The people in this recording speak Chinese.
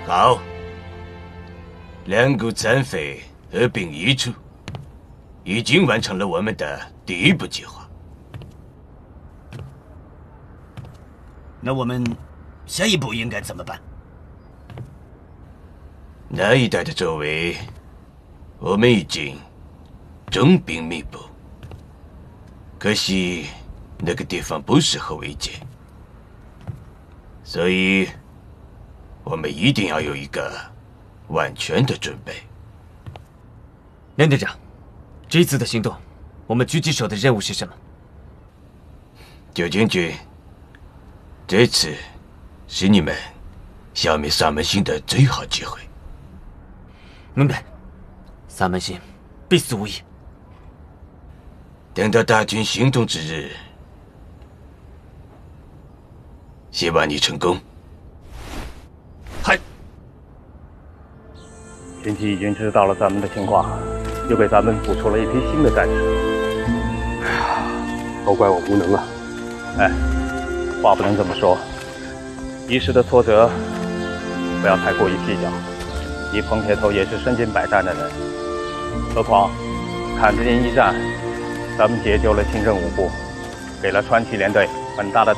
好，两股残匪合并一处，已经完成了我们的第一步计划。 那我们下一步应该怎么办？ 那一带的周围，我们已经重兵密布，可惜那个地方不适合围歼，所以我们一定要有一个万全的准备。 梁队长，这一次的行动，我们狙击手的任务是什么？ 九将军，这次是你们消灭萨门星的最好机会。 明白，萨门星必死无疑。 等到大军行动之日，希望你成功。 嗨， 前期已经知道了咱们的情况，又给咱们补出了一批新的战士。 哎呀，都怪我无能啊！ 哎，话不能这么说，一时的挫折不要太过于计较。你彭铁头也是身经百战的人，何况坎子营一战，咱们解救了清政五部，给了川崎联队很大的